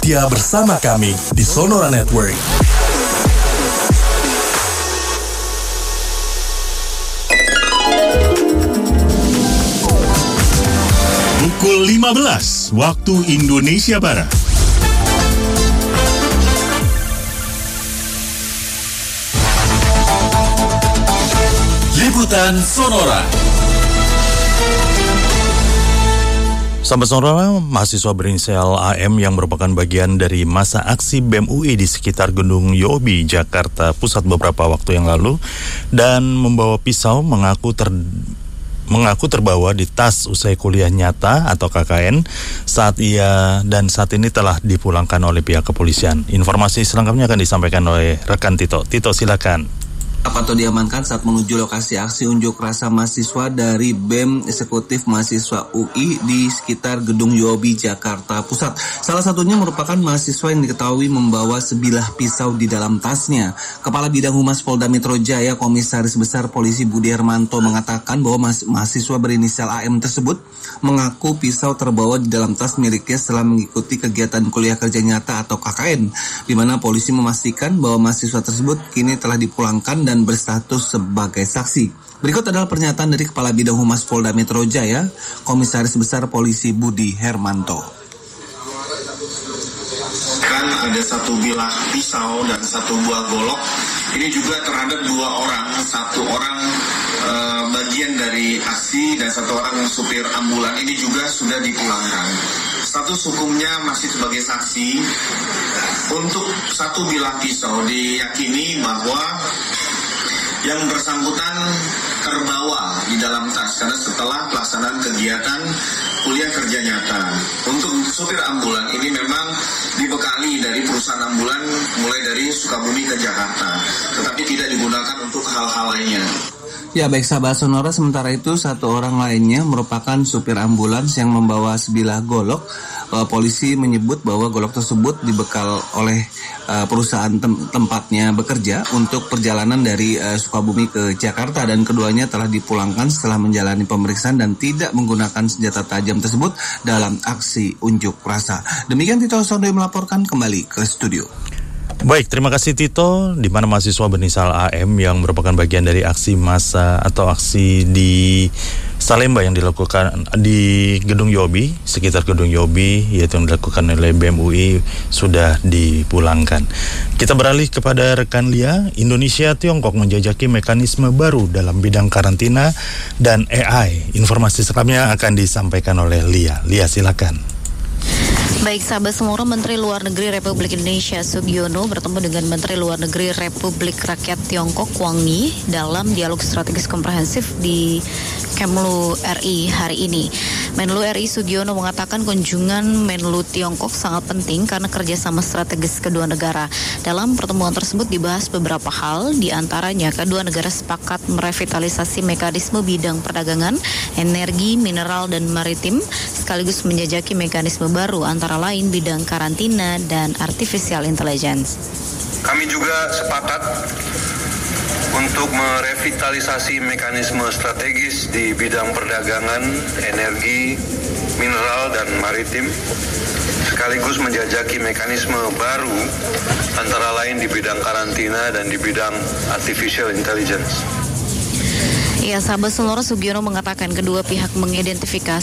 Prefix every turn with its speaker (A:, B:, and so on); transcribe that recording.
A: setia bersama kami di Sonora Network.
B: Pukul 15 waktu Indonesia Barat.
A: Liputan Sonora.
C: Sahabat Sonora, mahasiswa berinisial AM yang merupakan bagian dari masa aksi BEM UI di sekitar Gedung Yobi, Jakarta Pusat beberapa waktu yang lalu dan membawa pisau mengaku terbawa di tas usai kuliah nyata atau KKN saat ini telah dipulangkan oleh pihak kepolisian. Informasi selengkapnya akan disampaikan oleh rekan Tito. Tito, silakan.
D: Atau diamankan saat menuju lokasi aksi unjuk rasa mahasiswa dari BEM Eksekutif Mahasiswa UI di sekitar Gedung Yobi, Jakarta Pusat. Salah satunya merupakan mahasiswa yang diketahui membawa sebilah pisau di dalam tasnya. Kepala Bidang Humas Polda Metro Jaya, Komisaris Besar Polisi Budi Hermanto mengatakan bahwa mahasiswa berinisial AM tersebut mengaku pisau terbawa di dalam tas miliknya setelah mengikuti kegiatan kuliah kerja nyata atau KKN, di mana polisi memastikan bahwa mahasiswa tersebut kini telah dipulangkan dan berstatus sebagai saksi. Berikut adalah pernyataan dari Kepala Bidang Humas Polda Metro Jaya, Komisaris Besar Polisi Budi Hermanto.
E: Kan ada satu bilah pisau dan satu buah golok. Ini juga terhadap 2 orang, 1 orang bagian dari aksi dan 1 orang supir ambulan. Ini juga sudah dipulangkan. Status hukumnya masih sebagai saksi. Untuk 1 bilah pisau diyakini bahwa yang bersangkutan terbawa di dalam tas karena setelah pelaksanaan kegiatan kuliah kerja nyata. Untuk supir ambulan ini memang dibekali dari perusahaan ambulan mulai dari Sukabumi ke Jakarta, tetapi tidak digunakan untuk hal-hal lainnya.
D: Ya, baik sahabat Sonora, sementara itu 1 orang lainnya merupakan supir ambulans yang membawa sebilah golok. Polisi menyebut bahwa golok tersebut dibekal oleh perusahaan tempatnya bekerja untuk perjalanan dari Sukabumi ke Jakarta, dan keduanya telah dipulangkan setelah menjalani pemeriksaan dan tidak menggunakan senjata tajam tersebut dalam aksi unjuk rasa. Demikian Tito Sondoy melaporkan, kembali ke studio.
C: Baik, terima kasih Tito. Di mana mahasiswa berinisial AM yang merupakan bagian dari aksi massa atau aksi di Salemba yang dilakukan di Gedung Yobi, sekitar Gedung Yobi, yaitu yang dilakukan oleh BEM UI, sudah dipulangkan. Kita beralih kepada rekan Lia. Indonesia Tiongkok menjajaki mekanisme baru dalam bidang karantina dan AI. Informasi selengkapnya akan disampaikan oleh Lia. Lia, silakan.
F: Baik sahabat Sonora, Menteri Luar Negeri Republik Indonesia Sugiono bertemu dengan Menteri Luar Negeri Republik Rakyat Tiongkok Wang Yi dalam dialog strategis komprehensif di Kemlu RI hari ini. Menlu RI Sugiono mengatakan kunjungan Menlu Tiongkok sangat penting karena kerjasama strategis kedua negara. Dalam pertemuan tersebut dibahas beberapa hal, di antaranya kedua negara sepakat merevitalisasi mekanisme bidang perdagangan, energi, mineral, dan maritim, sekaligus menjajaki mekanisme baru antara lain bidang karantina dan artificial intelligence.
G: Kami juga sepakat untuk merevitalisasi mekanisme strategis di bidang perdagangan, energi, mineral, dan maritim, sekaligus menjajaki mekanisme baru antara lain di bidang karantina dan di bidang artificial intelligence.
F: Ya, sahabat Sonora, Sugiono mengatakan kedua pihak mengidentifikasi